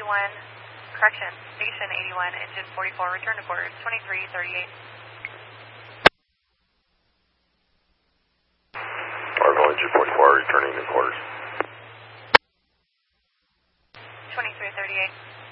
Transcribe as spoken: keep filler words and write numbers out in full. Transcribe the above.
eighty-one, correction, station eighty-one, engine forty-four, return to quarters, twenty-three thirty-eight. Argo, engine forty-four, returning to quarters. twenty-three thirty-eight.